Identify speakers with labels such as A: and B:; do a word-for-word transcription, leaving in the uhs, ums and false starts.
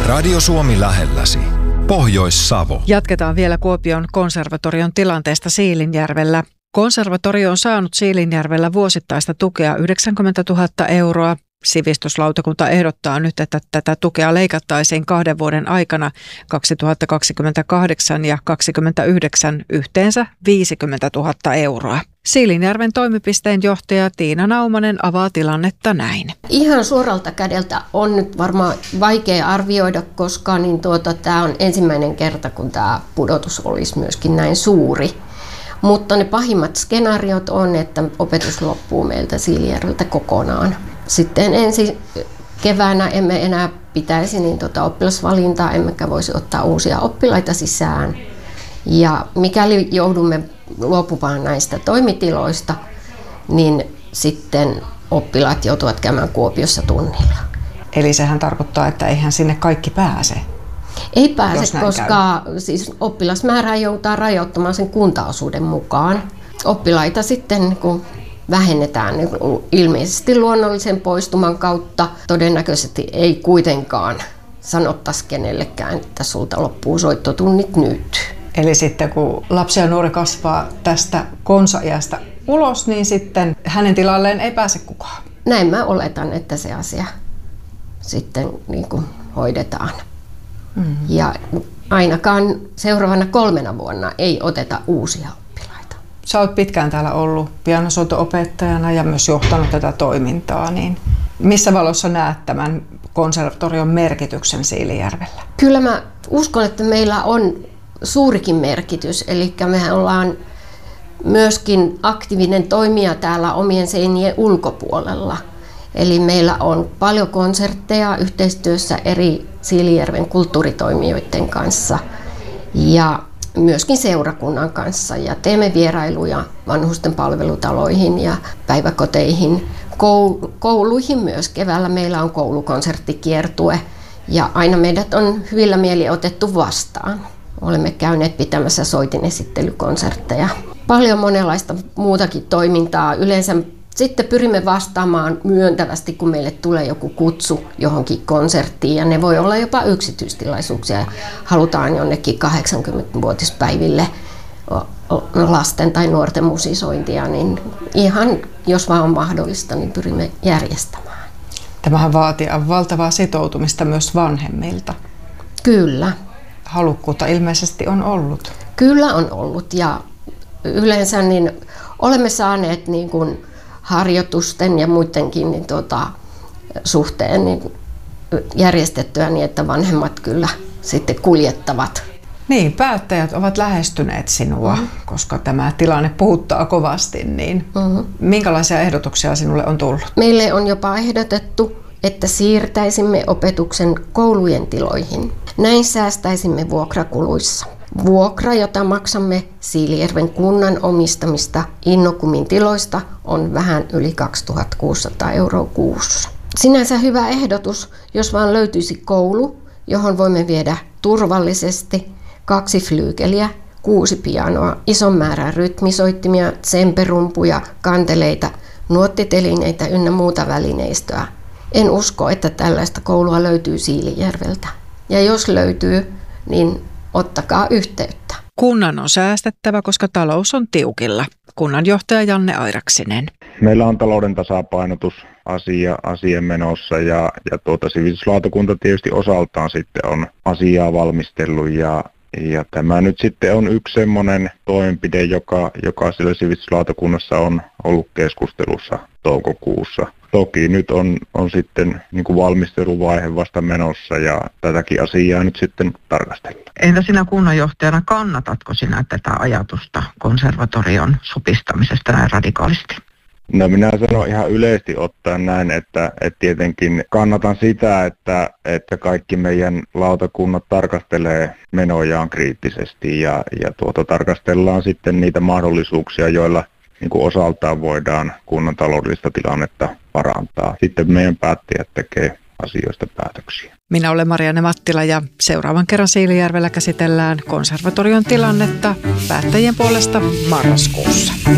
A: Radio Suomi lähelläsi. Pohjois-Savo.
B: Jatketaan vielä Kuopion konservatorion tilanteesta Siilinjärvellä. Konservatorio on saanut Siilinjärvellä vuosittaista tukea yhdeksänkymmentätuhatta euroa. Sivistyslautakunta ehdottaa nyt, että tätä tukea leikattaisiin kahden vuoden aikana kaksituhattakaksikymmentäkahdeksan ja kaksituhattakaksikymmentäyhdeksän yhteensä viisikymmentätuhatta euroa. Siilinjärven toimipisteen johtaja Tiina Naumanen avaa tilannetta näin.
C: Ihan suoralta kädeltä on nyt varmaan vaikea arvioida, koska niin tuota, tämä on ensimmäinen kerta, kun tämä pudotus olisi myöskin näin suuri. Mutta ne pahimmat skenaariot on, että opetus loppuu meiltä Siilinjärveltä kokonaan. Sitten ensi keväänä emme enää pitäisi niin tuota oppilasvalintaa, emmekä voisi ottaa uusia oppilaita sisään. Ja mikäli joudumme luopumaan näistä toimitiloista, niin sitten oppilaat joutuvat käymään Kuopiossa tunnilla.
B: Eli sehän tarkoittaa, että eihän sinne kaikki pääse?
C: Ei pääse, koska siis oppilasmäärää joudutaan rajoittamaan sen kuntaosuuden mukaan. Oppilaita sitten kun vähennetään niin ilmeisesti luonnollisen poistuman kautta. Todennäköisesti ei kuitenkaan sanottaisi kenellekään, että sulta loppuu soittotunnit nyt.
B: Eli sitten kun lapsi ja nuori kasvaa tästä konsa-iästä ulos, niin sitten hänen tilalleen ei pääse kukaan.
C: Näin mä oletan, että se asia sitten niin kuin hoidetaan. Mm-hmm. Ja ainakaan seuraavana kolmena vuonna ei oteta uusia oppilaita.
B: Sä oot pitkään täällä ollut pianosoito-opettajana ja myös johtanut tätä toimintaa, niin missä valossa näet tämän konservatorion merkityksen Siilinjärvellä?
C: Kyllä mä uskon, että meillä on suurikin merkitys, eli mehän ollaan myöskin aktiivinen toimija täällä omien seinien ulkopuolella. Eli meillä on paljon konsertteja yhteistyössä eri Siilinjärven kulttuuritoimijoiden kanssa ja myöskin seurakunnan kanssa. Ja teemme vierailuja vanhusten palvelutaloihin ja päiväkoteihin, kouluihin myös. Keväällä meillä on koulukonserttikiertue ja aina meidät on hyvillä mieli otettu vastaan. Olemme käyneet pitämässä soitinesittelykonsertteja. Paljon monenlaista muutakin toimintaa. Yleensä sitten pyrimme vastaamaan myöntävästi, kun meille tulee joku kutsu johonkin konserttiin. Ja ne voi olla jopa yksityistilaisuuksia. Halutaan jonnekin kahdeksankymmenvuotispäiville lasten tai nuorten musisointia. Niin ihan, jos vaan on mahdollista, niin pyrimme järjestämään.
B: Tämähän vaatii valtavaa sitoutumista myös vanhemmilta.
C: Kyllä.
B: Halukkuutta ilmeisesti on ollut.
C: Kyllä on ollut ja yleensä niin olemme saaneet niin kuin harjoitusten ja muidenkin niin tuota, suhteen niin järjestettyä niin, että vanhemmat kyllä sitten kuljettavat.
B: Niin, päättäjät ovat lähestyneet sinua, mm-hmm. koska tämä tilanne puhuttaa kovasti. Niin mm-hmm. minkälaisia ehdotuksia sinulle on tullut?
C: Meille on jopa ehdotettu, että siirtäisimme opetuksen koulujen tiloihin. Näin säästäisimme vuokrakuluissa. Vuokra, jota maksamme Siilinjärven kunnan omistamista Innokumin tiloista, on vähän yli kaksituhattakuusisataa euroa kuussa. Sinänsä hyvä ehdotus, jos vaan löytyisi koulu, johon voimme viedä turvallisesti kaksi flyykeliä, kuusi pianoa, ison määrän rytmisoittimia, tsemperumpuja, kanteleita, nuottitelineitä ynnä muuta välineistöä. En usko, että tällaista koulua löytyy Siilinjärveltä. Ja jos löytyy, niin ottakaa yhteyttä.
B: Kunnan on säästettävä, koska talous on tiukilla. Kunnanjohtaja Janne Airaksinen.
D: Meillä on talouden tasapainotus asia, asia menossa ja, ja tuota, sivistyslautakunta tietysti osaltaan sitten on asiaa valmistellut ja, ja tämä nyt sitten on yksi semmoinen toimenpide, joka, joka sillä sivistyslautakunnassa on ollut keskustelussa toukokuussa. Toki nyt on, on sitten niin kuin valmisteluvaihe vasta menossa ja tätäkin asiaa nyt sitten tarkastellaan.
E: Entä sinä kunnanjohtajana, kannatatko sinä tätä ajatusta konservatorion supistamisesta näin radikaalisti?
D: No minä sanon ihan yleisesti ottaen näin, että, että tietenkin kannatan sitä, että, että kaikki meidän lautakunnat tarkastelee menojaan kriittisesti ja, ja tuota, tarkastellaan sitten niitä mahdollisuuksia, joilla niin kuin osaltaan voidaan kunnan taloudellista tilannetta parantaa. Sitten meidän päättäjät tekee asioista päätöksiä.
B: Minä olen Marianne Mattila ja seuraavan kerran Siilinjärvellä käsitellään konservatorion tilannetta päättäjien puolesta marraskuussa.